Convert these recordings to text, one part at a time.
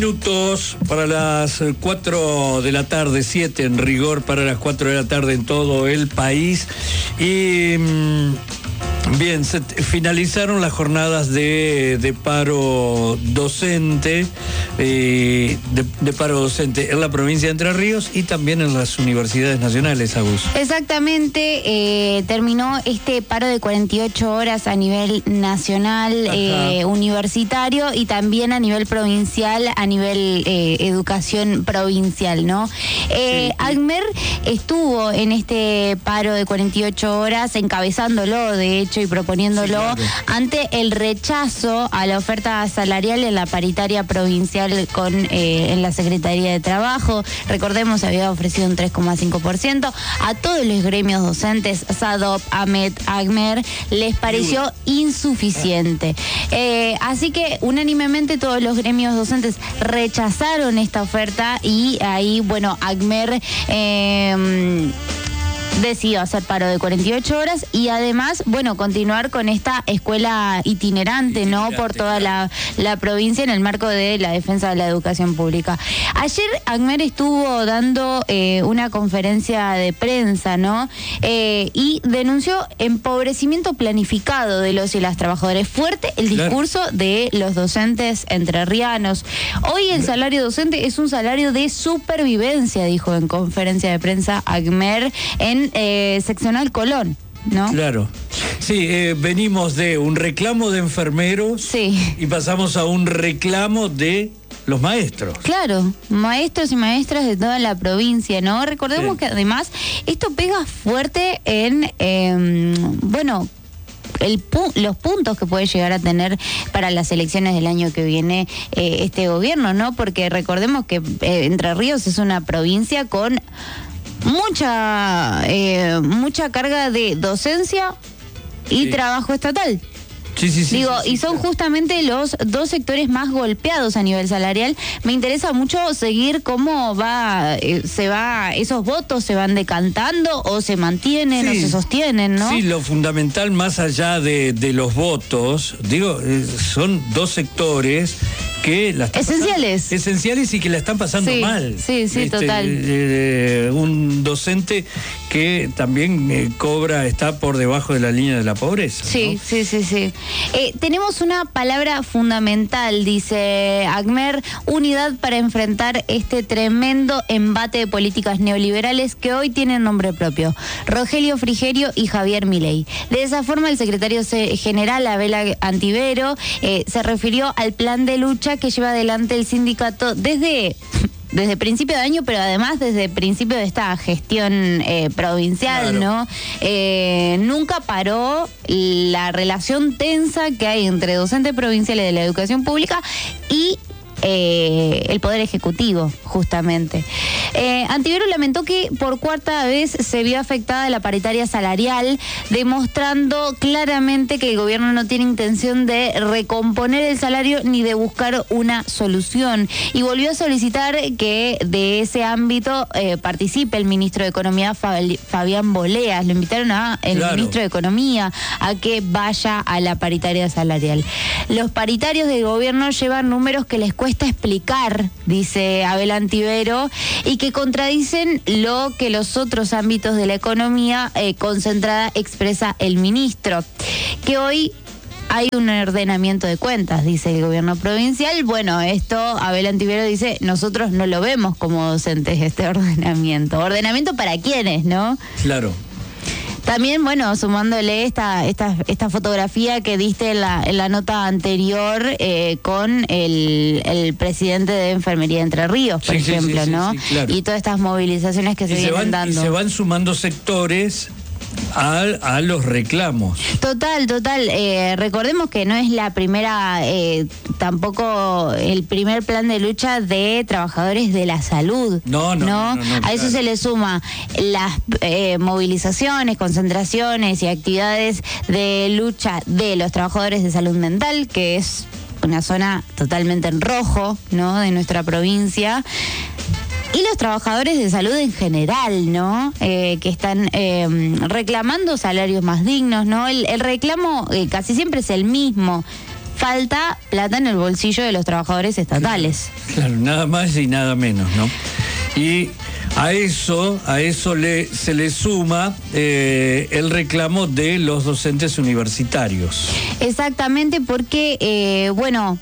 Minutos para las 4 de la tarde, 7 en rigor para las 4 de la tarde en todo el país. Y bien, se finalizaron las jornadas de paro docente, de paro docente en la provincia de Entre Ríos y también en las universidades nacionales, Agus. Exactamente, terminó este paro de 48 horas a nivel nacional, universitario, y también a nivel provincial, a nivel educación provincial, ¿no? Sí. ACMER estuvo en este paro de 48 horas encabezándolo, de hecho, y proponiéndolo, sí, claro, ante el rechazo a la oferta salarial en la paritaria provincial en la Secretaría de Trabajo. Recordemos, había ofrecido un 3,5%. A todos los gremios docentes, SADOP, AMET, ACMER, les pareció insuficiente. Así que unánimemente todos los gremios docentes rechazaron esta oferta y ahí, bueno, ACMER decidió hacer paro de 48 horas y además, bueno, continuar con esta escuela itinerante, ¿no? Por toda la provincia en el marco de la defensa de la educación pública. Ayer ACMER estuvo dando una conferencia de prensa, ¿no? Y denunció empobrecimiento planificado de los y las trabajadores. Fuerte el discurso de los docentes entrerrianos. Hoy el salario docente es un salario de supervivencia, dijo en conferencia de prensa ACMER en seccional Colón, ¿no? Claro. Sí, venimos de un reclamo de enfermeros, sí, y pasamos a un reclamo de los maestros. Claro, maestros y maestras de toda la provincia, ¿no? Recordemos, sí, que además esto pega fuerte en, bueno, los puntos que puede llegar a tener para las elecciones del año que viene este gobierno, ¿no? Porque recordemos que Entre Ríos es una provincia con mucha carga de docencia y, sí, trabajo estatal. Sí, sí, sí. Digo, sí, sí, y son, claro, justamente los dos sectores más golpeados a nivel salarial. Me interesa mucho seguir cómo esos votos se van decantando o se mantienen, sí, o se sostienen, ¿no? Sí, lo fundamental más allá de los votos, digo, son dos sectores que la están esenciales y que la están pasando, sí, mal. Sí, sí, total. Un docente que también está por debajo de la línea de la pobreza, sí, ¿no? Sí, sí, sí. Tenemos una palabra fundamental, dice ACMER: unidad para enfrentar este tremendo embate de políticas neoliberales que hoy tienen nombre propio: Rogelio Frigerio y Javier Milei. De esa forma, el secretario general Abel Antivero se refirió al plan de lucha que lleva adelante el sindicato desde principio de año, pero además desde el principio de esta gestión provincial, claro, ¿no? Nunca paró la relación tensa que hay entre docentes provinciales de la educación pública y el Poder Ejecutivo, justamente. Antivero lamentó que por cuarta vez se vio afectada la paritaria salarial, demostrando claramente que el gobierno no tiene intención de recomponer el salario ni de buscar una solución. Y volvió a solicitar que de ese ámbito participe el ministro de Economía, Fabián Boleas. Lo invitaron el claro, ministro de Economía a que vaya a la paritaria salarial. Los paritarios del gobierno llevan números que les cuesta explicar, dice Abel Antivero, y que contradicen lo que los otros ámbitos de la economía concentrada expresa el ministro, que hoy hay un ordenamiento de cuentas, dice el gobierno provincial. Bueno, esto Abel Antivero dice: nosotros no lo vemos como docentes este ordenamiento. ¿Ordenamiento para quiénes, no? Claro. También, bueno, sumándole esta fotografía que diste en la nota anterior con el presidente de Enfermería de Entre Ríos, por ejemplo, ¿no? Sí, claro. Y todas estas movilizaciones que se vienen dando. Y se van sumando sectores a los reclamos. Total. Recordemos que no es la primera, tampoco el primer plan de lucha de trabajadores de la salud. No. A eso se le suma las movilizaciones, concentraciones y actividades de lucha de los trabajadores de salud mental, que es una zona totalmente en rojo, ¿no?, de nuestra provincia. Y los trabajadores de salud en general, ¿no? Que están reclamando salarios más dignos, ¿no? El reclamo casi siempre es el mismo: falta plata en el bolsillo de los trabajadores estatales. Claro, nada más y nada menos, ¿no? Y a eso se le suma el reclamo de los docentes universitarios. Exactamente, porque, bueno,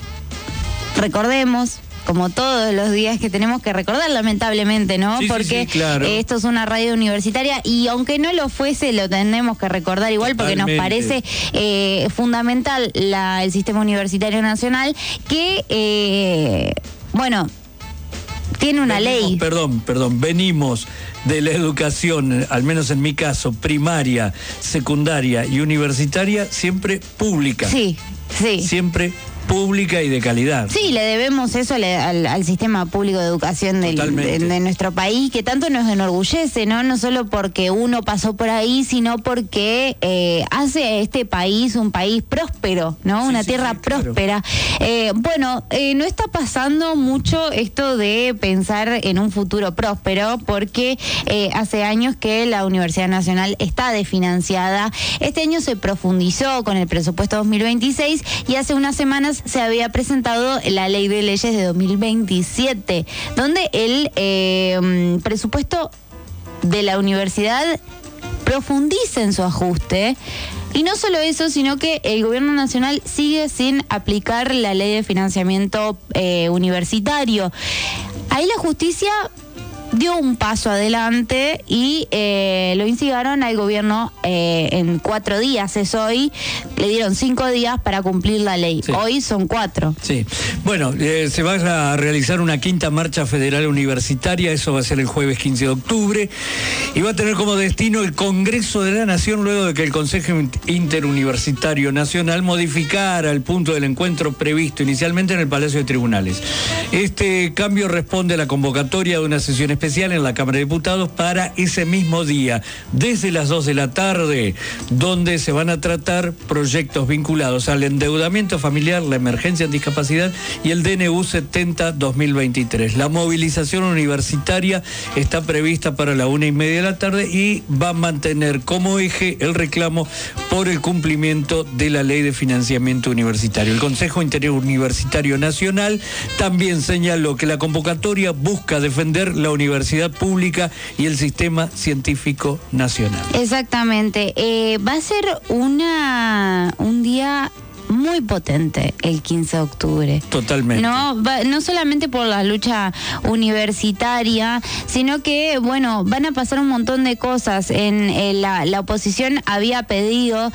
recordemos, como todos los días que tenemos que recordar, lamentablemente, ¿no? Sí, porque sí, claro. Esto es una radio universitaria y aunque no lo fuese, lo tenemos que recordar igual. Totalmente. Porque nos parece fundamental el sistema universitario nacional que, bueno, tiene una ley. Venimos de la educación, al menos en mi caso, primaria, secundaria y universitaria, siempre pública. Sí. Siempre pública y de calidad. Sí, le debemos eso al sistema público de educación de nuestro país, que tanto nos enorgullece, ¿no? No solo porque uno pasó por ahí, sino porque hace a este país un país próspero, ¿no? Sí, una tierra próspera. Claro. No está pasando mucho esto de pensar en un futuro próspero, porque hace años que la Universidad Nacional está desfinanciada. Este año se profundizó con el presupuesto 2026 y hace unas semanas se había presentado la Ley de Leyes de 2027, donde el presupuesto de la universidad profundiza en su ajuste. Y no solo eso, sino que el gobierno nacional sigue sin aplicar la ley de financiamiento universitario. Ahí la justicia dio un paso adelante y lo instigaron al gobierno en 4 días, es hoy, le dieron 5 días para cumplir la ley, sí. Hoy son 4. Sí, bueno, se va a realizar una 5ª marcha federal universitaria, eso va a ser el jueves 15 de octubre, y va a tener como destino el Congreso de la Nación, luego de que el Consejo Interuniversitario Nacional modificara el punto del encuentro previsto inicialmente en el Palacio de Tribunales. Este cambio responde a la convocatoria de una sesión especial en la Cámara de Diputados para ese mismo día, desde las 2 de la tarde, donde se van a tratar proyectos vinculados al endeudamiento familiar, la emergencia en discapacidad y el DNU 70-2023. La movilización universitaria está prevista para la 1:30 de la tarde y va a mantener como eje el reclamo por el cumplimiento de la Ley de Financiamiento Universitario. El Consejo Interuniversitario Nacional también señaló que la convocatoria busca defender la universidad pública y el sistema científico nacional. Exactamente. Va a ser un día muy potente el 15 de octubre. Totalmente. No solamente por la lucha universitaria, sino que, van a pasar un montón de cosas. La oposición había pedido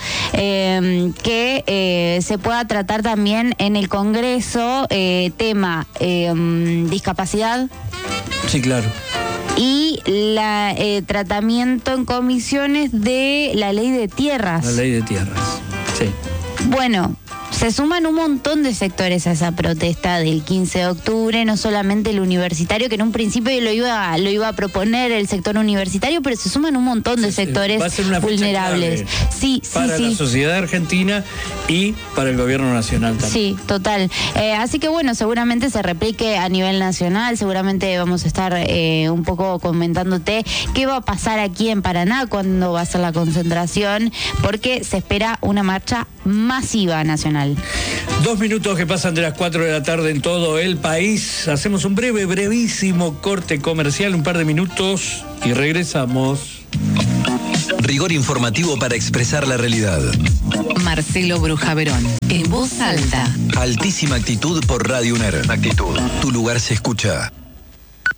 que se pueda tratar también en el Congreso tema discapacidad. Sí, claro. Y tratamiento en comisiones de la ley de tierras. La ley de tierras, sí. Bueno, se suman un montón de sectores a esa protesta del 15 de octubre, no solamente el universitario, que en un principio lo iba a proponer el sector universitario, pero se suman un montón de sectores vulnerables. Sí, para la sociedad argentina y para el gobierno nacional también. Sí, total. Así que seguramente se replique a nivel nacional, seguramente vamos a estar un poco comentándote qué va a pasar aquí en Paraná, cuándo va a ser la concentración, porque se espera una marcha masiva nacional. 2 minutos que pasan de las 4 de la tarde en todo el país. Hacemos un brevísimo corte comercial, un par de minutos y regresamos. Rigor informativo para expresar la realidad. Marcelo Brujaverón, en voz alta. Altísima actitud por Radio UNER. Actitud. Tu lugar se escucha.